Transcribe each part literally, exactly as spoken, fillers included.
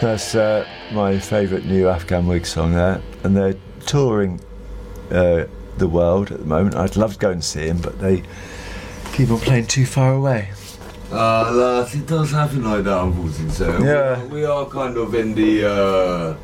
That's uh, my favourite new Afghan Whig song there, and they're touring uh, the world at the moment. I'd love to go and see them, but they keep on playing too far away. Uh, lads, it does happen like that, unfortunately. So Yeah. we, we are kind of in the uh,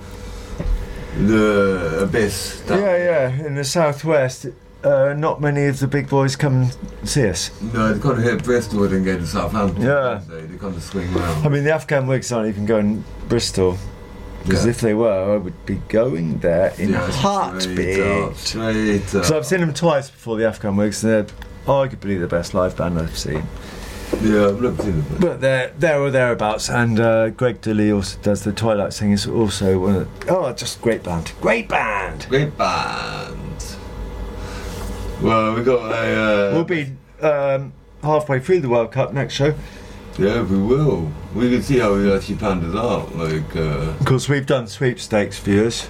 the abyss. Yeah, yeah. In the southwest, uh, not many of the big boys come and see us. No, they kind of hit Bristol and get to Southampton. Yeah. So they kind of swing round. I mean, the Afghan Whigs aren't even going Bristol, because Yeah. if they were, I would be going there in Yeah, a straight heartbeat. up, straight up. So I've seen them twice before, the Afghan Whigs, and they're arguably the best live band I've seen. Yeah, I've never seen them. But they're there or thereabouts, and uh, Greg Dilley also does the Twilight Sing. Is also one of the, oh, just great band, great band. Great band. Well, we got a. Uh, We'll be um, halfway through the World Cup next show. Yeah, we will. We can see how we actually panned it out. Like, uh, Of course, we've done sweepstakes, viewers.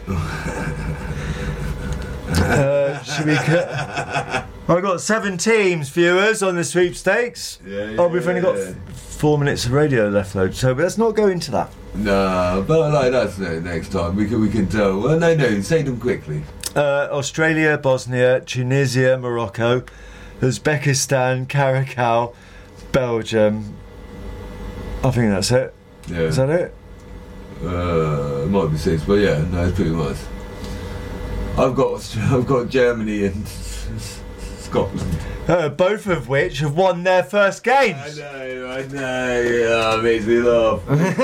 uh, should we? Cut? I've got seven teams, viewers, on the sweepstakes. yeah, yeah, Oh, we've only got yeah. f- four minutes of radio left, though, so let's not go into that. Nah, but like that's it. Next time we can we can tell. Well, no, no, say them quickly. Uh, Australia, Bosnia, Tunisia, Morocco, Uzbekistan, Caracas, Belgium. I think that's it. Yeah. Is that it? Uh, it might be six, but yeah, no, it's pretty much. I've got Aust- I've got Germany and Scotland. Uh, both of which have won their first I games. know, I know. Yeah, it makes me laugh.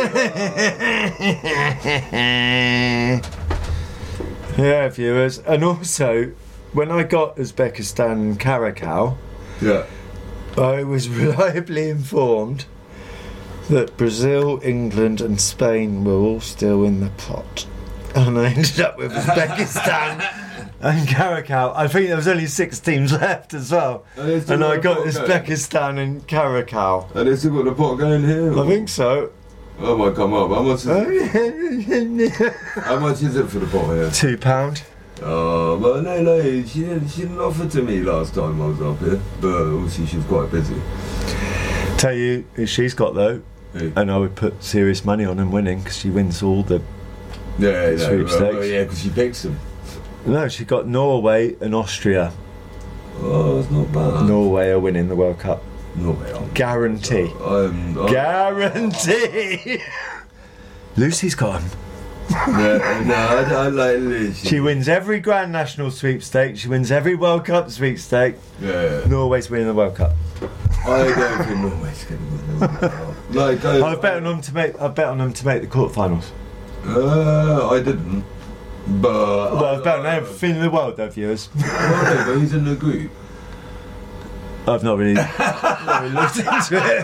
Yeah, viewers. And also, when I got Uzbekistan and Caracas, Yeah. I was reliably informed that Brazil, England and Spain were all still in the pot. And I ended up with Uzbekistan and Caracas. I think there was only six teams left as well. And they still And I got got a pot going. Uzbekistan and Caracas. And they still got the pot going here. I think so. Oh, might come up. How much is Oh, it? yeah. How much is it for the pot here? Two pound. Oh, well, no, no, she didn't, she didn't offer to me last time I was up here, but obviously she was quite busy. Tell you who she's got though, Hey. and I would put serious money on him winning because she wins all the. Yeah, yeah, Sweepstakes. well, yeah, because she picks them. No, she got Norway and Austria. Oh, it's not bad. Norway are winning the World Cup. Norway, I'm, Guarantee. I'm, I'm, Guarantee. Lucy's got him. Yeah, no, I, I like Liz. She wins every Grand National sweepstake. She wins every World Cup sweepstake. Yeah, Norway's winning the World Cup. I don't think Norway's going to win the World Cup. Like, I, I've bet on them to make. I bet on them to make the quarterfinals. Uh, I didn't, but Well, I've bet on everything in the world, though, viewers. Well, no, but he's in the group. I've not really, not really looked into it.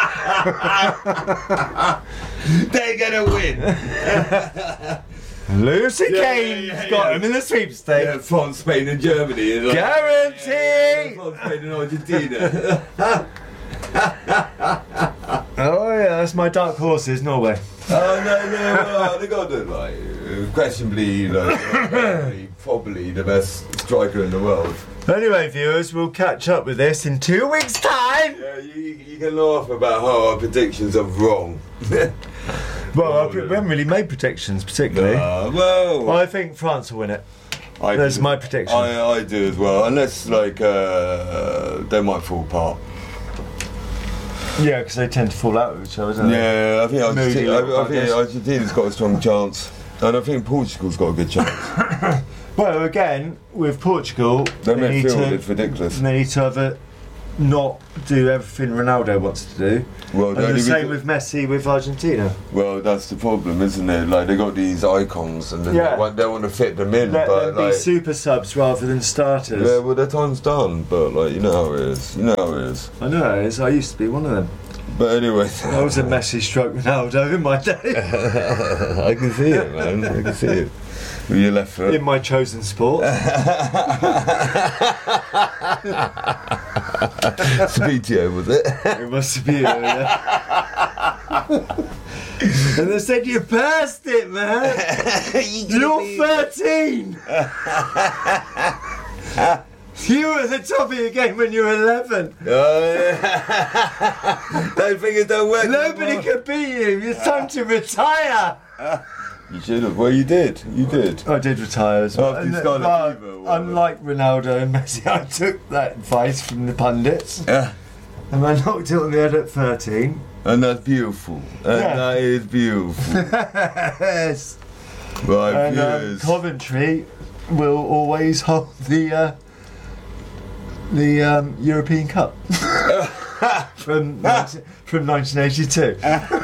They're gonna win. Lucy Yeah, Kane's yeah, yeah, got yeah. him in the sweepstake. Yeah, France, Spain, and Germany. And like, Guarantee! Yeah, France, Spain, and Argentina. Oh yeah, that's my dark horses, Norway. Oh no, no, well, they got the like, uh, questionably, like, probably, probably the best striker in the world. Anyway, viewers, we'll catch up with this in two weeks' time. Yeah, you, you can laugh about how our predictions are wrong. Well, Oh, I pre- yeah. we haven't really made predictions, particularly. Uh, well, I think France will win it. I That's do. my prediction. I, I do as well, unless like uh, they might fall apart. Yeah, because they tend to fall out with each other, don't they? Yeah, I think Moody Argentina, little I, I think buggers. Argentina's got a strong chance, and I think Portugal's got a good chance. Well, again, with Portugal, Their they need midfield to is ridiculous. they need to have a, not do everything Ronaldo wants to do. Well, And the the only same reason- with Messi with Argentina. Well, that's the problem, isn't it? Like they got these icons, and then Yeah. they, want, they want to fit them in, Let but them like, be super subs rather than starters. yeah, well, their time's done. But like, you know how it is. You know how it is. I know it is. I used to be one of them. But anyway, I was a Messi stroke Ronaldo in my day. I can see it, man. I can see it. With your left foot. In my chosen sport. Speedio, was it? It must be you, yeah. And they said you passed it, man. You're thirteen. You were at the top of your game when you were eleven. Oh, yeah. Those fingers don't work. Nobody anymore. can beat you. It's time to retire. You should have. Well, you did. You did. I did retire as well. After And, Scarlet uh, Fever or whatever. unlike Ronaldo and Messi, I took that advice from the pundits, Yeah. and I knocked it on the head at thirteen. And that's beautiful. And Yeah. that is beautiful. Yes. Right, And um, viewers. Coventry will always hold the uh, the um, European Cup from nineteen, from nineteen eighty-two.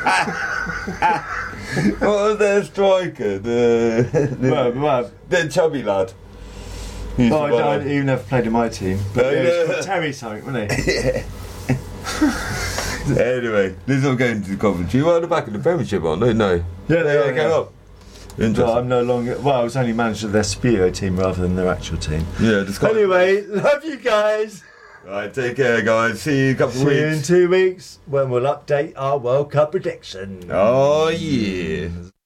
What was their striker? The, the, well, well, the chubby lad. He used well, to I, I run even never played in my team, but No, it was no. called Terry something, wasn't he? on. Anyway, this is not going to Coventry. Well, they're back in the Premiership, aren't they? No. Yeah, they are, came yeah. up. Interesting. Well, I'm no longer. Well, I was only manager of their Spio team rather than their actual team. yeah, the Scotland. Anyway, love you guys. Right, take care, guys. See you in a couple See of you in weeks. two weeks when we'll update our World Cup prediction. Oh, yeah.